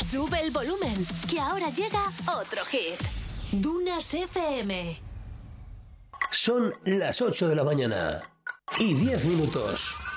Sube el volumen, que ahora llega otro hit. Dunas FM. Son las 8 de la mañana y 10 minutos.